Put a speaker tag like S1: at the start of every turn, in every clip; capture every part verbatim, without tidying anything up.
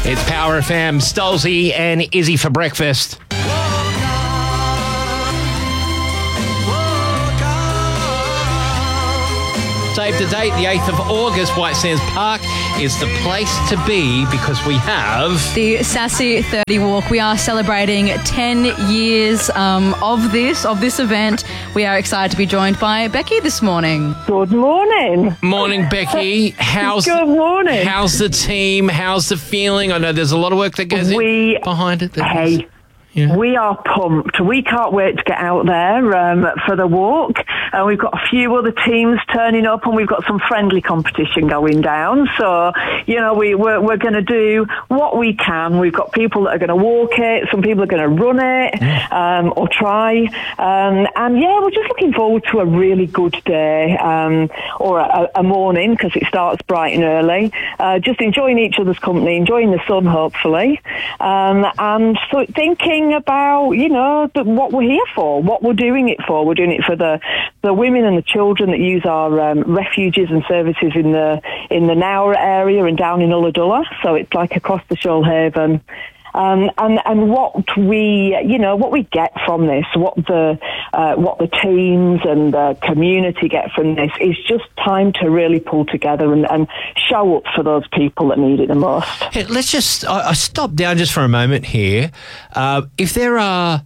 S1: It's Power F M, Stolzy and Izzy for breakfast. Save the date, the eighth of August, White Sands Park is the place to be because we have...
S2: the Sassy thirty Walk. We are celebrating ten years um, of this, of this event. We are excited to be joined by Becky this morning.
S3: Good morning.
S1: Morning, Becky. How's
S3: Good morning.
S1: How's the team? How's the feeling? I know there's a lot of work that goes
S3: we,
S1: in behind it.
S3: Hey,
S1: yeah.
S3: We are pumped. We can't wait to get out there um, for the walk. Uh, we've got a few other teams turning up, and we've got some friendly competition going down. So, you know, we, we're, we're going to do what we can. We've got people that are going to walk it. Some people are going to run it um, or try. Um, and, yeah, we're just looking forward to a really good day um, or a, a morning because it starts bright and early. Uh, just enjoying each other's company, enjoying the sun, hopefully. Um, and so thinking about, you know, the, what we're here for, what we're doing it for. We're doing it for the the women and the children that use our um, refuges and services in the in the Nowra area and down in Ulladulla. So it's like across the Shoalhaven. Um, and and what we you know what we get from this, what the uh, what the teams and the community get from this is just time to really pull together and, and show up for those people that need it the most.
S1: Hey, let's just I, I stop down just for a moment here. Uh, if there are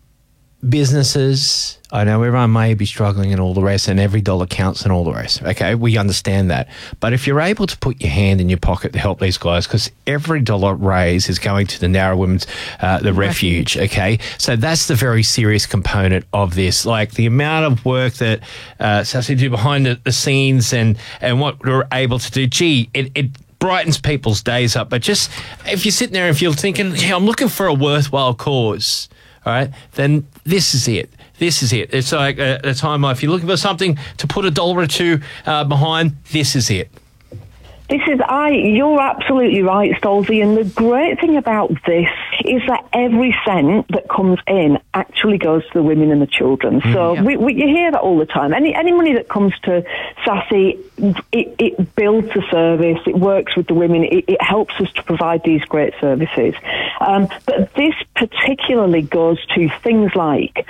S1: businesses, I know everyone may be struggling and all the rest, and every dollar counts and all the rest. Okay, we understand that. But if you're able to put your hand in your pocket to help these guys, because every dollar raised is going to the Nowra Women's, uh, the refuge, okay? So that's the very serious component of this. Like the amount of work that uh, Sassy do behind the, the scenes and, and what we're able to do, gee, it, it brightens people's days up. But just if you're sitting there and if you're thinking, hey, I'm looking for a worthwhile cause, all right, then this is it. This is it. It's like a, a time if you're looking for something to put a dollar or two uh, behind, this is it.
S3: This is, I, you're absolutely right, Stolzy, and the great thing about this is that every cent that comes in actually goes to the women and the children. Mm, so yeah. we, we, you hear that all the time. Any any money that comes to Sassy, it, it builds the service, it works with the women, it, it helps us to provide these great services. Um, but this particularly goes to things like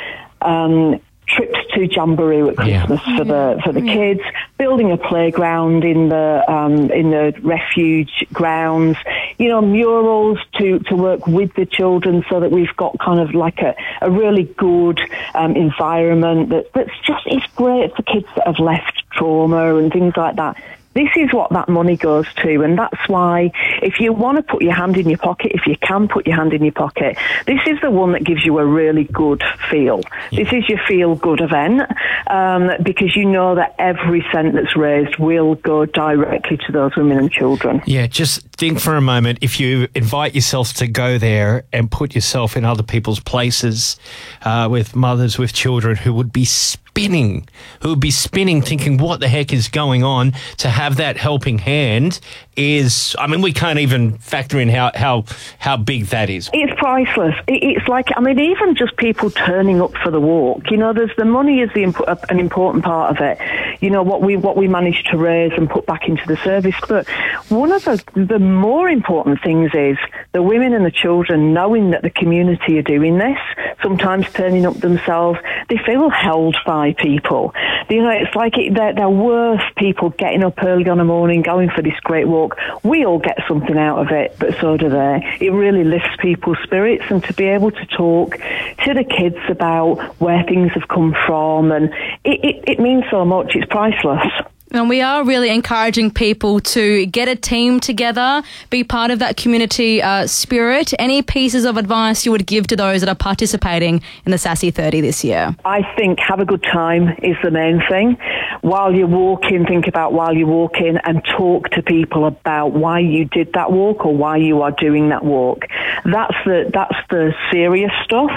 S3: um, trips to Jamboree at Christmas yeah. for the for the yeah. kids, building a playground in the um, in the refuge grounds, you know, murals to, to work with the children so that we've got kind of like a, a really good um, environment that, that's just is great for kids that have left trauma and things like that. This is what that money goes to, and that's why if you want to put your hand in your pocket, if you can put your hand in your pocket, this is the one that gives you a really good feel. Yeah. This is your feel-good event um, because you know that every cent that's raised will go directly to those women and children.
S1: Yeah, just think for a moment, if you invite yourself to go there and put yourself in other people's places uh, with mothers with children who would be spinning, who would be spinning thinking what the heck is going on, to have that helping hand is, I mean, we can't even factor in how, how, how big that is.
S3: It's priceless. It, it's like, I mean, even just people turning up for the walk, you know, there's the money is the imp- an important part of it, you know, what we what we manage to raise and put back into the service. But one of the, the more important things is the women and the children knowing that the community are doing this, sometimes turning up themselves. They feel held by people. You know, it's like it, they're, they're worth people getting up early on a morning, going for this great walk. We all get something out of it, but so do they. It really lifts people's spirits, and to be able to talk to the kids about where things have come from, and it, it, it means so much. It's priceless.
S2: And we are really encouraging people to get a team together, be part of that community uh, spirit. Any pieces of advice you would give to those that are participating in the Sassy thirty this year?
S3: I think have a good time is the main thing. While you're walking, think about while you're walking and talk to people about why you did that walk or why you are doing that walk. That's the that's the serious stuff.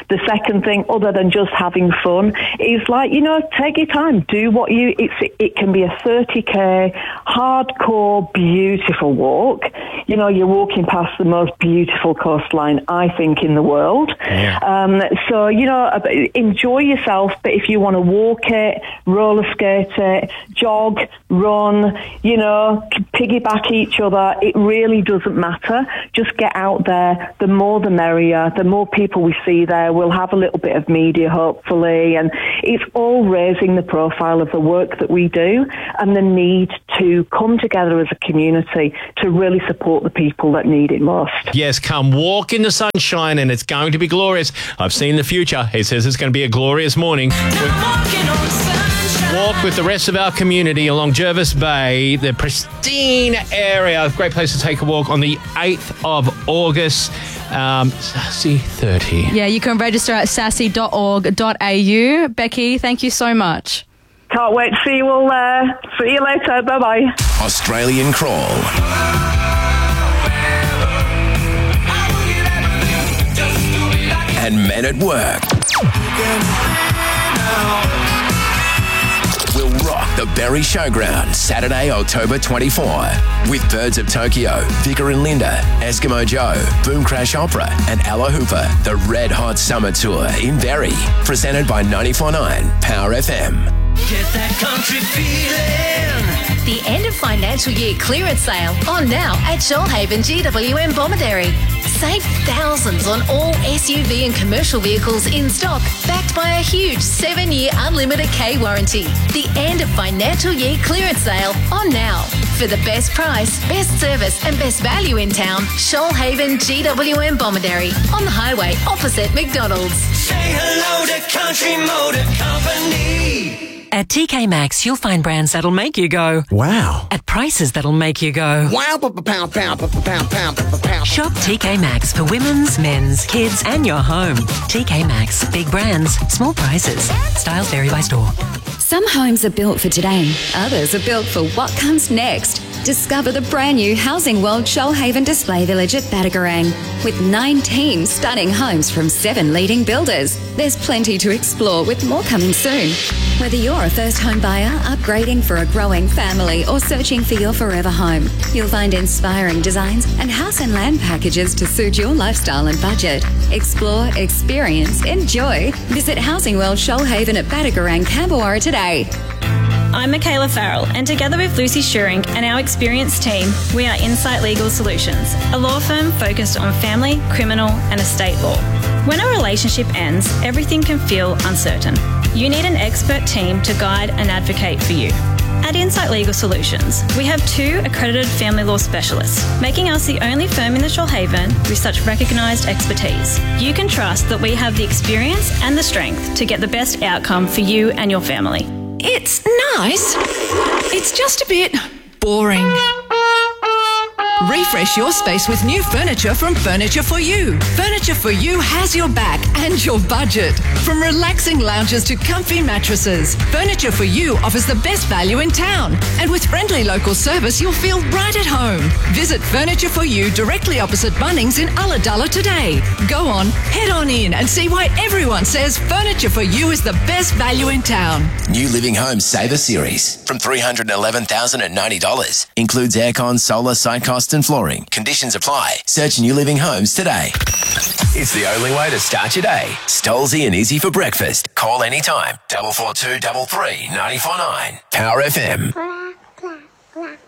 S3: The second thing, other than just having fun, is like, you know, take your time, do what you, it's, it can be a thirty k hardcore, beautiful walk. You know, you're walking past the most beautiful coastline, I think, in the world.
S1: Yeah.
S3: Um, so, you know, enjoy yourself, but if you want to walk it, roller skate it, jog, run, you know, piggyback each other, it really doesn't matter. Just get out there. The more the merrier. The more people we see there, we'll have a little bit of media, hopefully, and it's all raising the profile of the work that we do and the need to come together as a community to really support the people that need it most.
S1: Yes, come walk in the sunshine and it's going to be glorious. I've seen the future. He says it's going to be a glorious morning. Walk with the rest of our community along Jervis Bay, the pristine area. Great place to take a walk on the eighth of August. Um, Sassy thirty.
S2: Yeah, you can register at sassy dot org dot a u. Becky, thank you so much.
S3: Can't wait to see you all there. See you later. Bye-bye.
S4: Australian Crawl. And Men at Work. We'll rock the Berry Showground Saturday, October twenty-fourth with Birds of Tokyo, Vicar and Linda, Eskimo Joe, Boom Crash Opera and Ella Hooper. The Red Hot Summer Tour in Berry, presented by ninety-four point nine Power F M.
S5: Get that country feeling.
S6: The end of financial year clearance sale on now at Shoalhaven G W M Bomaderry. Save thousands on all S U V and commercial vehicles in stock, backed by a huge seven-year unlimited K warranty. The end of financial year clearance sale on now. For the best price, best service and best value in town, Shoalhaven G W M Bomaderry on the highway opposite McDonald's.
S5: Say hello to Country Motor Company.
S7: At T K Maxx, you'll find brands that'll make you go,
S8: wow.
S7: At prices that'll make you go,
S8: wow. Pound, pound, pound, pound, pound, pound.
S7: Shop T K Maxx for women's, men's, kids, and your home. T K Maxx. Big brands, small prices. Styles vary by store.
S9: Some homes are built for today. Others are built for what comes next. Discover the brand new Housing World Shoalhaven Display Village at Badagarang. With nineteen stunning homes from seven leading builders. There's plenty to explore with more coming soon. Whether you're a first home buyer, upgrading for a growing family or searching for your forever home, you'll find inspiring designs and house and land packages to suit your lifestyle and budget. Explore, experience, enjoy. Visit Housing World Shoalhaven at Badagarang, Camberwara today.
S10: I'm Michaela Farrell, and together with Lucy Schuring and our experienced team, we are Insight Legal Solutions, a law firm focused on family, criminal and estate law. When a relationship ends, everything can feel uncertain. You need an expert team to guide and advocate for you. At Insight Legal Solutions, we have two accredited family law specialists, making us the only firm in the Shoalhaven with such recognised expertise. You can trust that we have the experience and the strength to get the best outcome for you and your family.
S11: It's nice. It's just a bit boring. Refresh your space with new furniture from Furniture for You. Furniture for You has your back and your budget. From relaxing lounges to comfy mattresses, Furniture for You offers the best value in town. And with friendly local service, you'll feel right at home. Visit Furniture for You directly opposite Bunnings in Ulladulla today. Go on, head on in and see why everyone says Furniture for You is the best value in town.
S4: New Living Home Saver Series from three hundred eleven thousand ninety dollars. Includes aircon, solar, site cost and flooring. Conditions apply. Search New Living Homes today. It's the only way to start your day. Stolzy and Easy for breakfast. Call anytime. double four two double three nine four nine. Power F M.